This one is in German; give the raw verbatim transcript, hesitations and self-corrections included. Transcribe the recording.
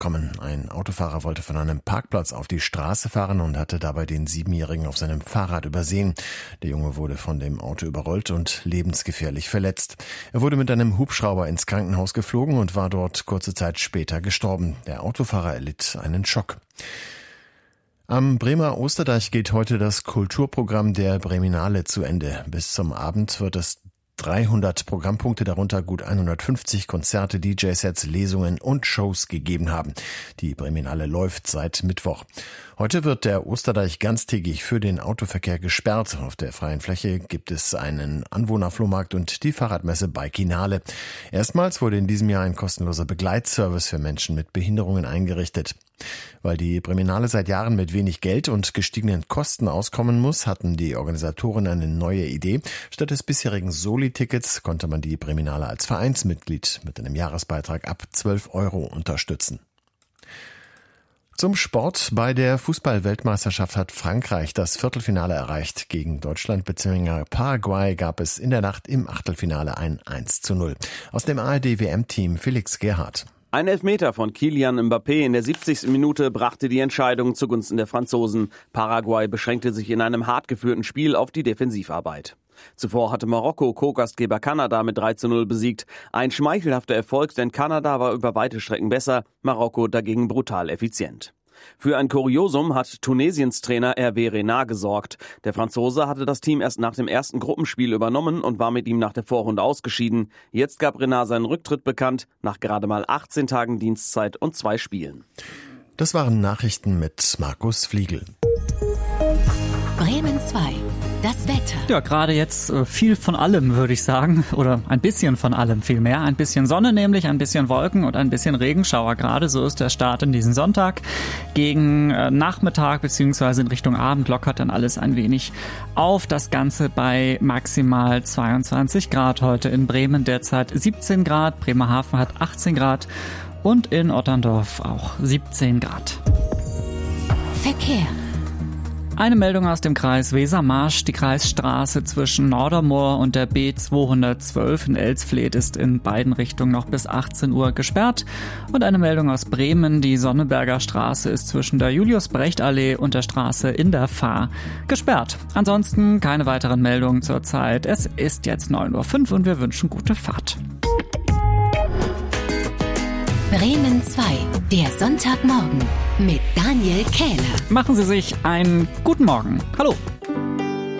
kommen. Ein Autofahrer wollte von einem Parkplatz auf die Straße fahren und hatte dabei den Siebenjährigen auf seinem Fahrrad übersehen. Der Junge wurde von dem Auto überrollt und lebensgefährlich verletzt. Er wurde mit einem Hubschrauber ins Krankenhaus geflogen und war dort kurze Zeit später gestorben. Der Autofahrer erlitt einen Schock. Am Bremer Osterdeich geht heute das Kulturprogramm der Breminale zu Ende. Bis zum Abend wird es dreihundert Programmpunkte, darunter gut hundertfünfzig Konzerte, D J-Sets, Lesungen und Shows gegeben haben. Die Breminale läuft seit Mittwoch. Heute wird der Osterdeich ganztägig für den Autoverkehr gesperrt. Auf der freien Fläche gibt es einen Anwohnerflohmarkt und die Fahrradmesse Bikinale. Erstmals wurde in diesem Jahr ein kostenloser Begleitservice für Menschen mit Behinderungen eingerichtet. Weil die Breminale seit Jahren mit wenig Geld und gestiegenen Kosten auskommen muss, hatten die Organisatoren eine neue Idee. Statt des bisherigen Soli-Tickets konnte man die Breminale als Vereinsmitglied mit einem Jahresbeitrag ab zwölf Euro unterstützen. Zum Sport. Bei der Fußball-Weltmeisterschaft hat Frankreich das Viertelfinale erreicht. Gegen Deutschland bzw. Paraguay gab es in der Nacht im Achtelfinale ein eins zu null. Aus dem A R D-W M-Team Felix Gerhardt. Ein Elfmeter von Kylian Mbappé in der siebzigsten Minute brachte die Entscheidung zugunsten der Franzosen. Paraguay beschränkte sich in einem hart geführten Spiel auf die Defensivarbeit. Zuvor hatte Marokko Co-Gastgeber Kanada mit drei zu null besiegt. Ein schmeichelhafter Erfolg, denn Kanada war über weite Strecken besser, Marokko dagegen brutal effizient. Für ein Kuriosum hat Tunesiens Trainer Hervé Renard gesorgt. Der Franzose hatte das Team erst nach dem ersten Gruppenspiel übernommen und war mit ihm nach der Vorrunde ausgeschieden. Jetzt gab Renard seinen Rücktritt bekannt, nach gerade mal achtzehn Tagen Dienstzeit und zwei Spielen. Das waren Nachrichten mit Markus Fliegel. Bremen zwei. Das Wetter. Ja, gerade jetzt äh, viel von allem, würde ich sagen. Oder ein bisschen von allem vielmehr. Ein bisschen Sonne nämlich, ein bisschen Wolken und ein bisschen Regenschauer. Gerade so ist der Start in diesen Sonntag. Gegen äh, Nachmittag bzw. in Richtung Abend lockert dann alles ein wenig auf. Das Ganze bei maximal zweiundzwanzig Grad. Heute in Bremen derzeit siebzehn Grad. Bremerhaven hat achtzehn Grad. Und in Otterndorf auch siebzehn Grad. Verkehr. Eine Meldung aus dem Kreis Wesermarsch. Die Kreisstraße zwischen Nordermoor und der B zweihundertzwölf in Elsfleth ist in beiden Richtungen noch bis achtzehn Uhr gesperrt. Und eine Meldung aus Bremen. Die Sonneberger Straße ist zwischen der Julius-Brecht-Allee und der Straße in der Fahr gesperrt. Ansonsten keine weiteren Meldungen zurzeit. Es ist jetzt neun Uhr fünf und wir wünschen gute Fahrt. Bremen zwei, der Sonntagmorgen mit Daniel Kähler. Machen Sie sich einen guten Morgen. Hallo.